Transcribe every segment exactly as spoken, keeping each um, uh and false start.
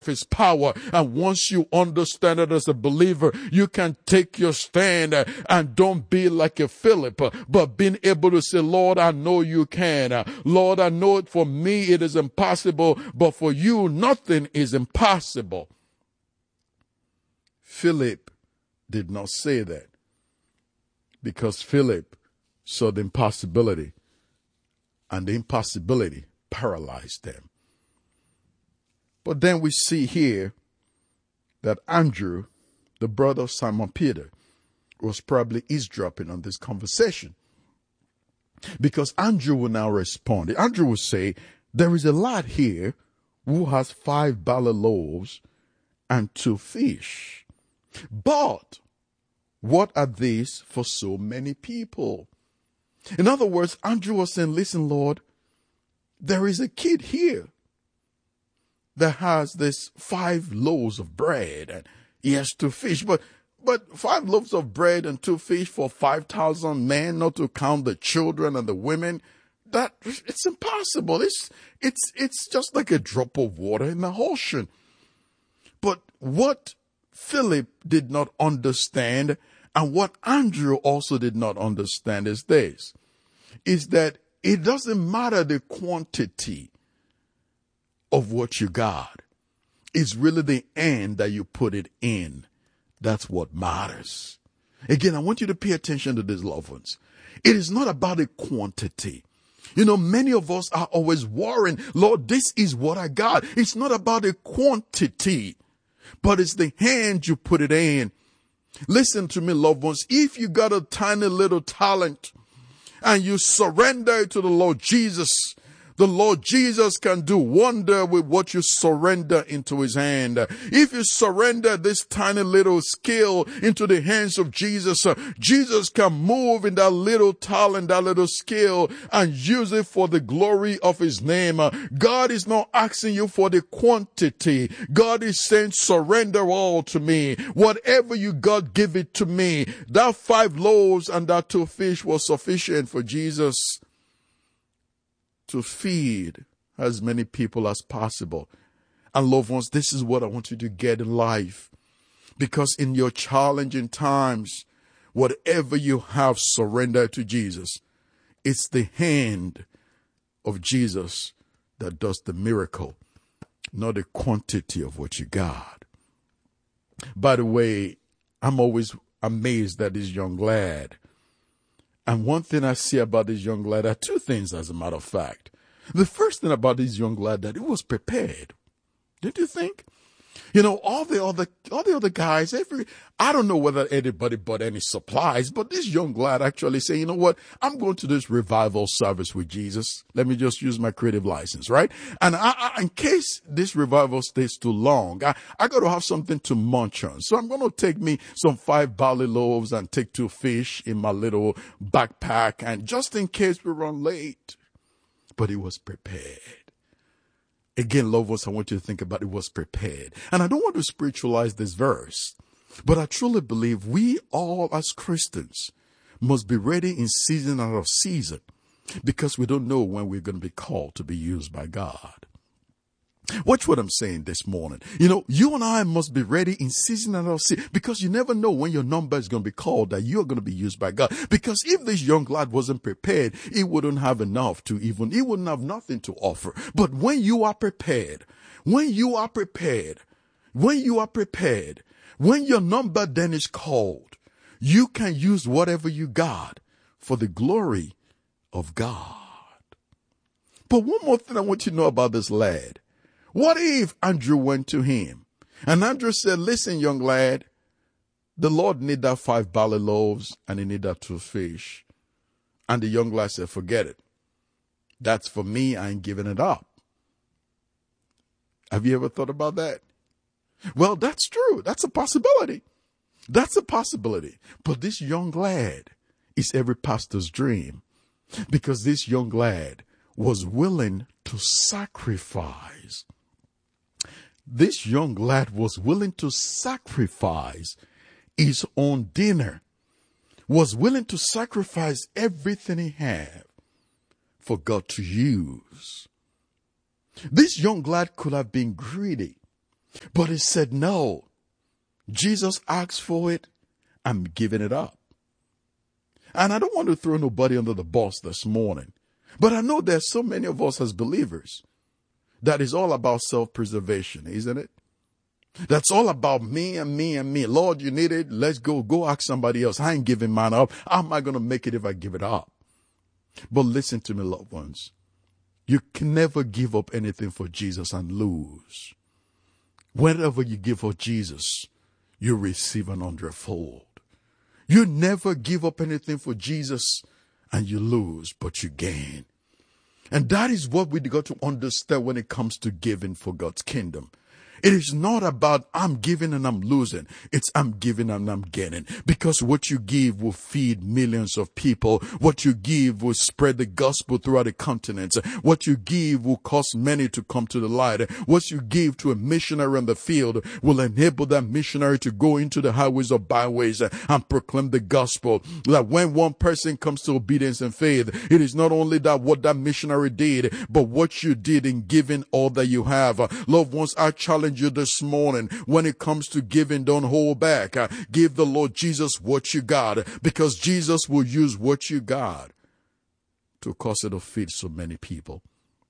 His power. And once you understand it as a believer, you can take your stand and don't be like a Philip, but being able to say, Lord, I know you can. Lord, I know it for me it is impossible, but for you nothing is impossible. Philip did not say that because Philip saw the impossibility, and the impossibility paralyzed them. But then we see here that Andrew, the brother of Simon Peter, was probably eavesdropping on this conversation. Because Andrew will now respond. Andrew will say, there is a lad here who has five barley loaves and two fish. But what are these for so many people? In other words, Andrew was saying, listen, Lord, there is a kid here that has this five loaves of bread and he has two fish, but but five loaves of bread and two fish for five thousand men, not to count the children and the women, that it's impossible. It's it's it's just like a drop of water in the ocean. But what Philip did not understand, and what Andrew also did not understand, is this, is that it doesn't matter the quantity of what you got. It's really the end that you put it in. That's what matters. Again, I want you to pay attention to these loved ones. It is not about the quantity. You know, many of us are always worrying, Lord, this is what I got. It's not about the quantity, but it's the hand you put it in. Listen to me, loved ones. If you got a tiny little talent and you surrender it to the Lord Jesus, the Lord Jesus can do wonder with what you surrender into his hand. If you surrender this tiny little skill into the hands of Jesus, uh, Jesus can move in that little talent, that little skill, and use it for the glory of his name. Uh, God is not asking you for the quantity. God is saying, surrender all to me. Whatever you got, give it to me. That five loaves and that two fish was sufficient for Jesus to feed as many people as possible. And loved ones, this is what I want you to get in life. Because in your challenging times, whatever you have, surrender to Jesus. It's the hand of Jesus that does the miracle, not the quantity of what you got. By the way, I'm always amazed at this young lad. And one thing I see about this young lad are two things, as a matter of fact. The first thing about this young lad, that he was prepared. Didn't you think? You know, all the other, all the other guys, every, I don't know whether anybody bought any supplies, but this young lad actually said, you know what? I'm going to this revival service with Jesus. Let me just use my creative license, right? And I, I, in case this revival stays too long, I, I got to have something to munch on. So I'm going to take me some five barley loaves and take two fish in my little backpack. And just in case we run late, but he was prepared. Again, loved ones, I want you to think about it was prepared. And I don't want to spiritualize this verse, but I truly believe we all as Christians must be ready in season and out of season, because we don't know when we're going to be called to be used by God. Watch what I'm saying this morning. You know, you and I must be ready in season and out of season, because you never know when your number is going to be called that you're going to be used by God. Because if this young lad wasn't prepared, he wouldn't have enough to even, he wouldn't have nothing to offer. But when you are prepared, when you are prepared, when you are prepared, when your number then is called, you can use whatever you got for the glory of God. But one more thing I want you to know about this lad. What if Andrew went to him and Andrew said, listen, young lad, the Lord need that five barley loaves and he need that two fish. And the young lad said, forget it. That's for me. I ain't giving it up. Have you ever thought about that? Well, that's true. That's a possibility. That's a possibility. But this young lad is every pastor's dream, because this young lad was willing to sacrifice. This young lad was willing to sacrifice his own dinner, was willing to sacrifice everything he had for God to use. This young lad could have been greedy. But he said, no, Jesus asked for it. I'm giving it up. And I don't want to throw nobody under the bus this morning, but I know there's so many of us as believers that is all about self-preservation, isn't it? That's all about me and me and me. Lord, you need it. Let's go. Go ask somebody else. I ain't giving mine up. How am I going to make it if I give it up? But listen to me, loved ones. You can never give up anything for Jesus and lose. Whatever you give for Jesus, you receive an hundredfold. You never give up anything for Jesus and you lose, but you gain. And that is what we got to understand when it comes to giving for God's kingdom. It is not about I'm giving and I'm losing. It's I'm giving and I'm getting. Because what you give will feed millions of people. What you give will spread the gospel throughout the continents. What you give will cause many to come to the light. What you give to a missionary in the field will enable that missionary to go into the highways or byways and proclaim the gospel. That when one person comes to obedience and faith, it is not only that what that missionary did, but what you did in giving all that you have. Loved ones, I challenge you this morning, when it comes to giving, don't hold back. Uh, give the Lord Jesus what you got, because Jesus will use what you got to cause it to feed so many people.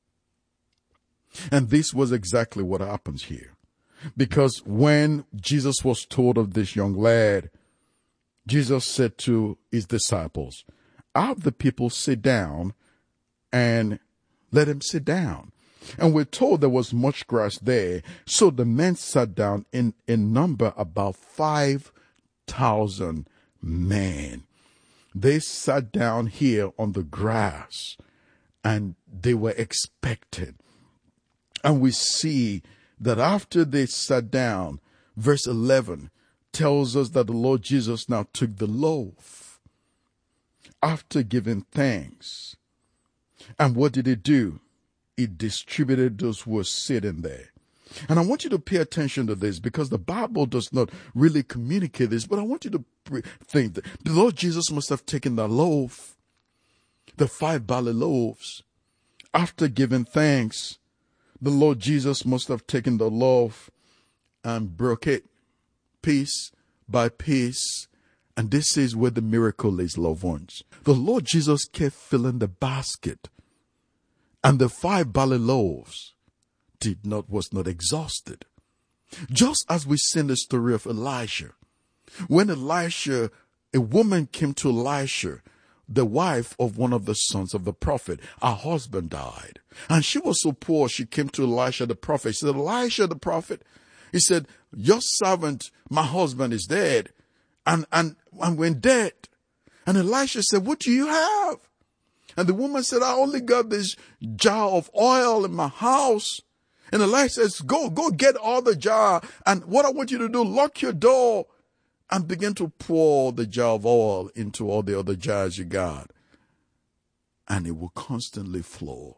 And this was exactly what happens here. Because when Jesus was told of this young lad, Jesus said to his disciples, have the people sit down and let him sit down. And we're told there was much grass there. So the men sat down in, in number about five thousand men. They sat down here on the grass and they were expected. And we see that after they sat down, verse eleven tells us that the Lord Jesus now took the loaf after giving thanks. And what did he do? He distributed those who were sitting there. And I want you to pay attention to this, because the Bible does not really communicate this, but I want you to think that the Lord Jesus must have taken the loaf, the five barley loaves. After giving thanks, the Lord Jesus must have taken the loaf and broke it piece by piece. And this is where the miracle is, loved ones. The Lord Jesus kept filling the basket. And the five barley loaves did not, was not exhausted. Just as we see in the story of Elisha. When Elisha, a woman came to Elisha, the wife of one of the sons of the prophet, her husband died. And she was so poor, she came to Elisha the prophet. She said, Elisha the prophet, he said, your servant, my husband, is dead. And, and, and went dead. And Elisha said, what do you have? And the woman said, I only got this jar of oil in my house. And Elisha says, go, go get all the jar. And what I want you to do, lock your door and begin to pour the jar of oil into all the other jars you got. And it will constantly flow.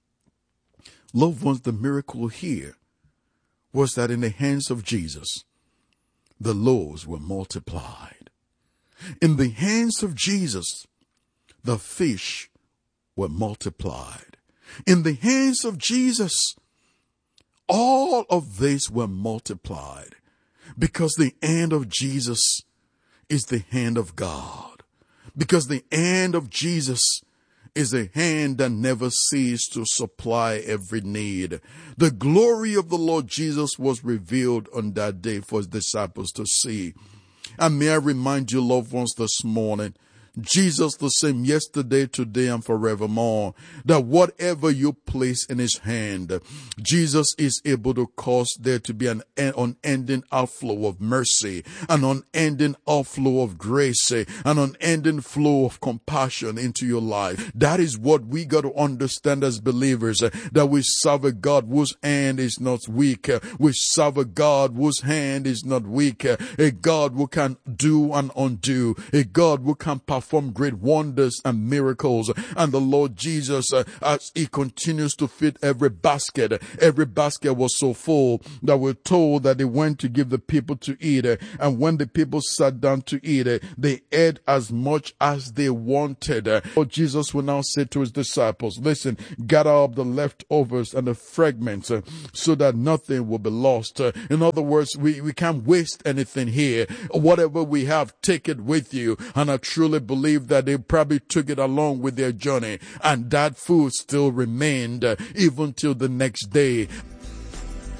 Loved ones, the miracle here was that in the hands of Jesus, the loaves were multiplied. In the hands of Jesus, the fish were multiplied. In the hands of Jesus, all of this were multiplied, because the hand of Jesus is the hand of God. Because the hand of Jesus is a hand that never ceases to supply every need. The glory of the Lord Jesus was revealed on that day for his disciples to see. And may I remind you, loved ones, this morning, Jesus the same yesterday, today, and forevermore, that whatever you place in his hand, Jesus is able to cause there to be an unending outflow of mercy, an unending outflow of grace, an unending flow of compassion into your life. That is what we got to understand as believers, that we serve a God whose hand is not weak. We serve a God whose hand is not weak. A God who can do and undo. A God who can perform perform great wonders and miracles. And the Lord Jesus, uh, as he continues to feed every basket, every basket was so full that we're told that they went to give the people to eat. Uh, and when the people sat down to eat, uh, they ate as much as they wanted. Uh, Lord Jesus will now say to his disciples, listen, gather up the leftovers and the fragments uh, so that nothing will be lost. Uh, in other words, we, we can't waste anything here. Whatever we have, take it with you. And I truly believe that they probably took it along with their journey, and that food still remained uh, even till the next day.